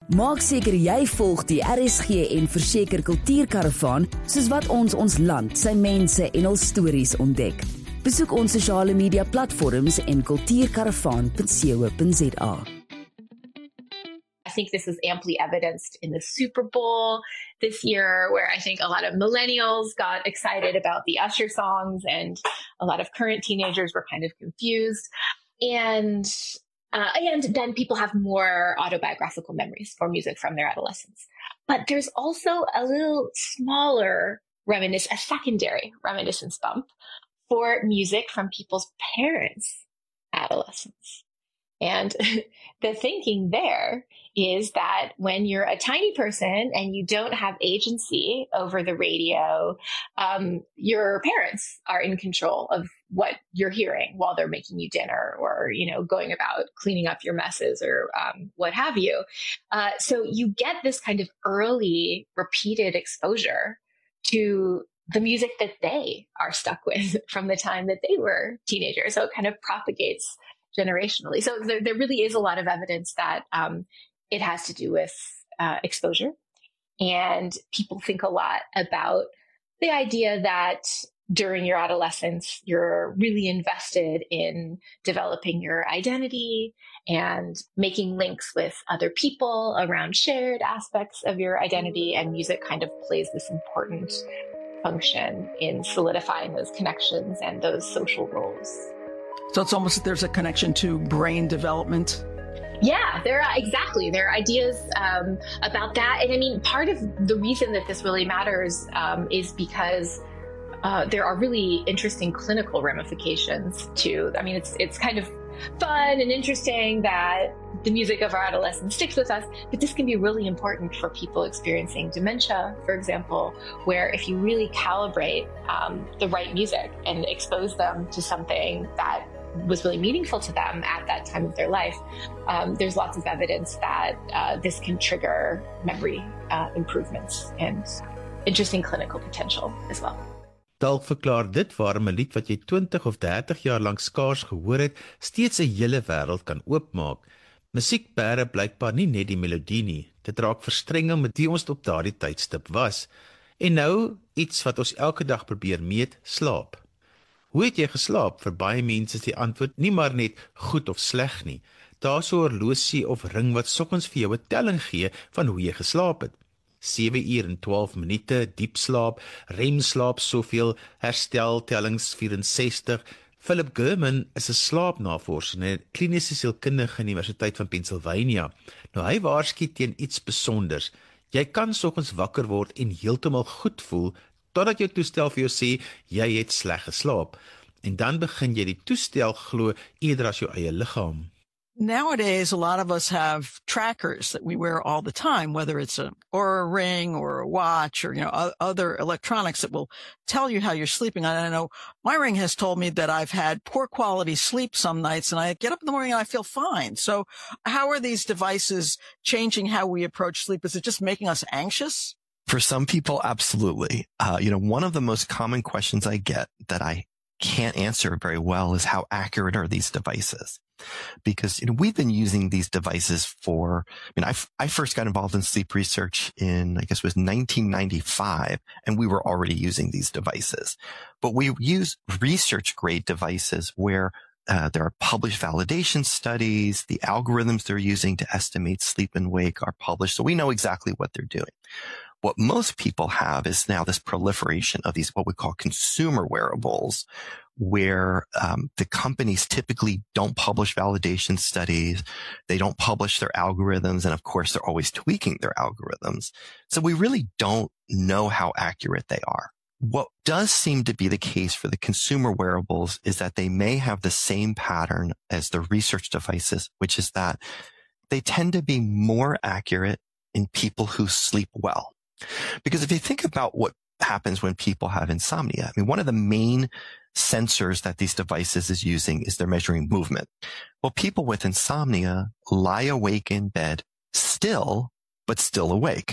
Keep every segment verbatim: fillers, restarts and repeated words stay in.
Maak seker jy volg die R S G en Verseker Kultuurkaravaan, soos wat ons ons land, sy mense en hul stories ontdek. Besoek ons sosiale media platforms en kultuurkaravaan punt co punt za. I think this was amply evidenced in the Super Bowl this year, where I think a lot of millennials got excited about the Usher songs and a lot of current teenagers were kind of confused. And uh, and then people have more autobiographical memories for music from their adolescence. But there's also a little smaller reminiscence, a secondary reminiscence bump for music from people's parents' adolescence. And the thinking there is that when you're a tiny person and you don't have agency over the radio, um, your parents are in control of what you're hearing while they're making you dinner or, you know, going about cleaning up your messes or um, what have you. Uh, so you get this kind of early repeated exposure to the music that they are stuck with from the time that they were teenagers. So it kind of propagates generationally. So there, there really is a lot of evidence that um, it has to do with uh, exposure. And people think a lot about the idea that during your adolescence, you're really invested in developing your identity and making links with other people around shared aspects of your identity. And music kind of plays this important function in solidifying those connections and those social roles. So it's almost like there's a connection to brain development. Yeah, there are exactly. There are ideas um, about that. And I mean, part of the reason that this really matters um, is because uh, there are really interesting clinical ramifications too. I mean, it's it's kind of fun and interesting that the music of our adolescence sticks with us, but this can be really important for people experiencing dementia, for example, where if you really calibrate um, the right music and expose them to something that was really meaningful to them at that time of their life, um, there's lots of evidence that uh, this can trigger memory uh, improvements and interesting clinical potential as well. Dalk verklaar dit waarom 'n lied wat jy twintig of dertig jaar lank skaars gehoor het, steeds 'n hele wêreld kan oopmaak. Musiek bære blykbaar nie net die melodie nie, dit raak verstrenging met die ons op daardie tydstip was. En nou, iets wat ons elke dag probeer meet, slaap. Hoe het jy geslaap? Vir baie mense is die antwoord nie maar net goed of sleg nie. Daar's so 'n horlosie of ring wat soggens vir jou 'n telling gee van hoe jy geslaap het. sewe uur en twaalf minute, diep slaap, remslaap soveel, herstel tellings vierensestig. Philip Gurman is 'n slaapnavorser en 'n kliniese sielkundige aan die Universiteit van Pennsylvania. Nou hy waarsku teen iets spesonders. Jy kan soggens wakker word en heeltemal goed voel totdat jou toestel vir jou sê jy het sleg geslaap. En dan begin jy die toestel glo eerder as jou eie liggaam. Nowadays, a lot of us have trackers that we wear all the time, whether it's an Oura ring or a watch or, you know, other electronics that will tell you how you're sleeping. And I know my ring has told me that I've had poor quality sleep some nights and I get up in the morning and I feel fine. So how are these devices changing how we approach sleep? Is it just making us anxious? For some people, absolutely. Uh, you know, one of the most common questions I get that I can't answer very well is how accurate are these devices? Because, you know, we've been using these devices for, I mean, I, I first got involved in sleep research in, I guess it was nineteen ninety-five, and we were already using these devices. But we use research grade devices where uh, there are published validation studies, the algorithms they're using to estimate sleep and wake are published, so we know exactly what they're doing. What most people have is now this proliferation of these, what we call consumer wearables, where um, the companies typically don't publish validation studies. They don't publish their algorithms. And of course, they're always tweaking their algorithms. So we really don't know how accurate they are. What does seem to be the case for the consumer wearables is that they may have the same pattern as the research devices, which is that they tend to be more accurate in people who sleep well. Because if you think about what happens when people have insomnia, I mean, one of the main sensors that these devices is using is they're measuring movement. Well, people with insomnia lie awake in bed still, but still awake.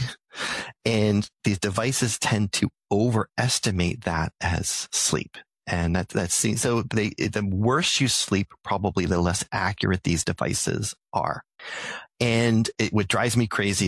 And these devices tend to overestimate that as sleep. And that, that's, so they, the worse you sleep, probably the less accurate these devices are. And it, what drives me crazy